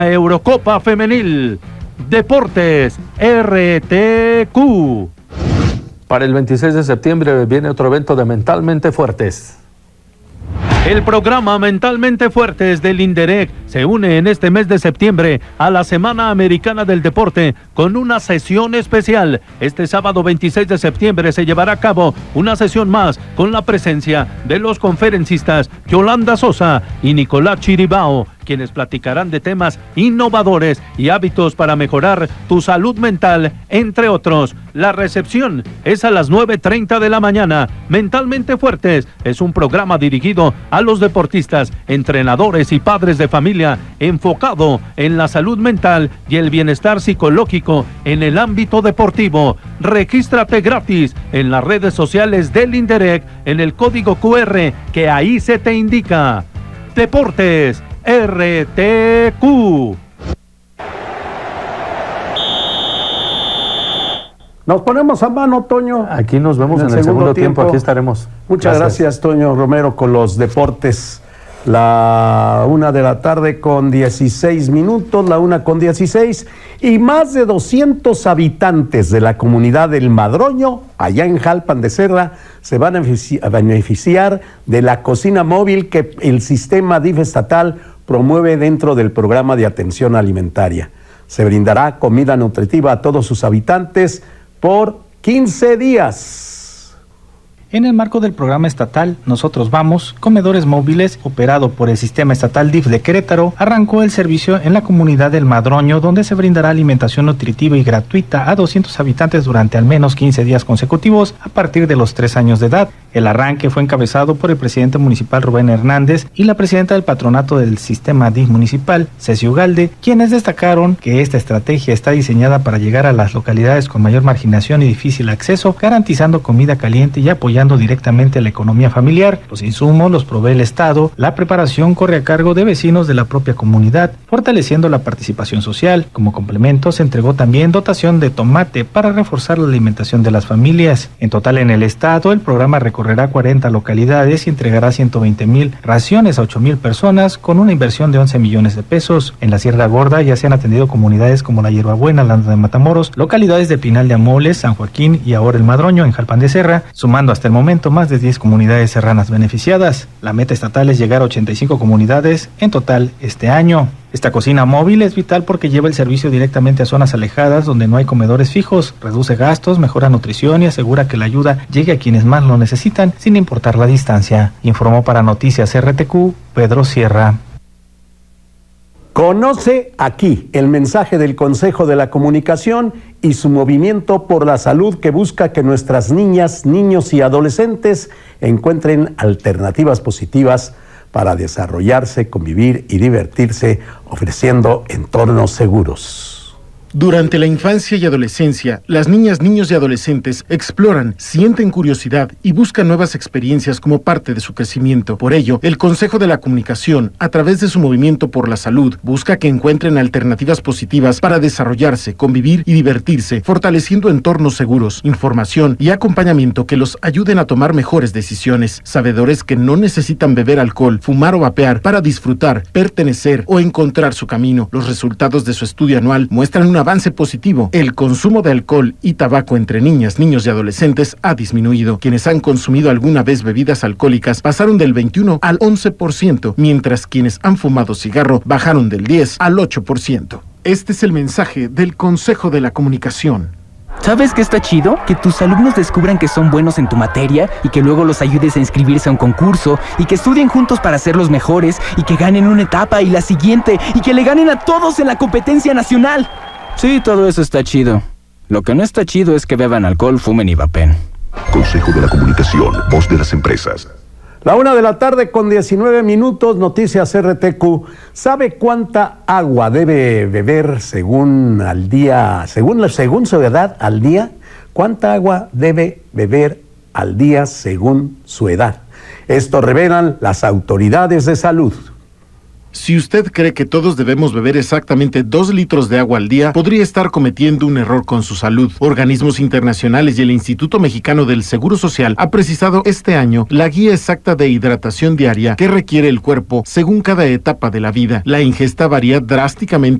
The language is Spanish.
Eurocopa Femenil. Deportes RTQ. Para el 26 de septiembre viene otro evento de Mentalmente Fuertes. El programa Mentalmente Fuertes del INDEREC se une en este mes de septiembre a la Semana Americana del Deporte con una sesión especial. Este sábado 26 de septiembre se llevará a cabo una sesión más con la presencia de los conferencistas Yolanda Sosa y Nicolás Chiribao, quienes platicarán de temas innovadores y hábitos para mejorar tu salud mental, entre otros. La recepción es a las 9:30 de la mañana. Mentalmente Fuertes es un programa dirigido a los deportistas, entrenadores y padres de familia, enfocado en la salud mental y el bienestar psicológico en el ámbito deportivo. Regístrate gratis en las redes sociales del INDEREC en el código QR que ahí se te indica. Deportes RTQ. Nos ponemos a mano, Toño. Aquí nos vemos en el segundo tiempo. Aquí estaremos. Muchas gracias, Toño Romero, con los deportes. La 1:00 con 16 minutos, la 1:16, y más de 200 habitantes de la comunidad del Madroño, allá en Jalpan de Serra, se van a beneficiar de la cocina móvil que el sistema DIF estatal promueve dentro del programa de atención alimentaria. Se brindará comida nutritiva a todos sus habitantes por 15 días. En el marco del programa estatal Nosotros Vamos, Comedores Móviles, operado por el Sistema Estatal DIF de Querétaro, arrancó el servicio en la comunidad del Madroño, donde se brindará alimentación nutritiva y gratuita a 200 habitantes durante al menos 15 días consecutivos a partir de los 3 años de edad. El arranque fue encabezado por el presidente municipal Rubén Hernández y la presidenta del patronato del Sistema DIF municipal, Ceci Ugalde, quienes destacaron que esta estrategia está diseñada para llegar a las localidades con mayor marginación y difícil acceso, garantizando comida caliente y apoyando directamente a la economía familiar. Los insumos los provee el Estado, la preparación corre a cargo de vecinos de la propia comunidad, fortaleciendo la participación social. Como complemento se entregó también dotación de tomate para reforzar la alimentación de las familias. En total en el Estado, el programa recorrerá 40 localidades y entregará 120,000 raciones a 8,000 personas con una inversión de 11 millones de pesos. En la Sierra Gorda ya se han atendido comunidades como La Hierbabuena, Landa de Matamoros, localidades de Pinal de Amoles, San Joaquín y ahora el Madroño en Jalpan de Serra, sumando hasta el momento más de 10 comunidades serranas beneficiadas. La meta estatal es llegar a 85 comunidades en total este año. Esta cocina móvil es vital porque lleva el servicio directamente a zonas alejadas donde no hay comedores fijos, reduce gastos, mejora nutrición y asegura que la ayuda llegue a quienes más lo necesitan sin importar la distancia. Informó para Noticias RTQ, Pedro Sierra. Conoce aquí el mensaje del Consejo de la Comunicación y su movimiento por la salud que busca que nuestras niñas, niños y adolescentes encuentren alternativas positivas para desarrollarse, convivir y divertirse, ofreciendo entornos seguros. Durante la infancia y adolescencia, las niñas, niños y adolescentes exploran, sienten curiosidad y buscan nuevas experiencias como parte de su crecimiento. Por ello, el Consejo de la Comunicación, a través de su movimiento por la salud, busca que encuentren alternativas positivas para desarrollarse, convivir y divertirse, fortaleciendo entornos seguros, información y acompañamiento que los ayuden a tomar mejores decisiones. Sabedores que no necesitan beber alcohol, fumar o vapear para disfrutar, pertenecer o encontrar su camino. Los resultados de su estudio anual muestran un avance positivo. El consumo de alcohol y tabaco entre niñas, niños y adolescentes ha disminuido. Quienes han consumido alguna vez bebidas alcohólicas pasaron del 21 al 11%, mientras quienes han fumado cigarro bajaron del 10 al 8%. Este es el mensaje del Consejo de la Comunicación. ¿Sabes qué está chido? Que tus alumnos descubran que son buenos en tu materia y que luego los ayudes a inscribirse a un concurso y que estudien juntos para ser los mejores y que ganen una etapa y la siguiente y que le ganen a todos en la competencia nacional. Sí, todo eso está chido. Lo que no está chido es que beban alcohol, fumen y vapen. Consejo de la Comunicación, voz de las empresas. La 1:00 con 19 minutos, Noticias RTQ. ¿Sabe cuánta agua debe beber según su edad al día? ¿Cuánta agua debe beber al día según su edad? Esto revelan las autoridades de salud. Si usted cree que todos debemos beber exactamente 2 litros de agua al día, podría estar cometiendo un error con su salud. Organismos internacionales y el Instituto Mexicano del Seguro Social ha precisado este año la guía exacta de hidratación diaria que requiere el cuerpo según cada etapa de la vida. La ingesta varía drásticamente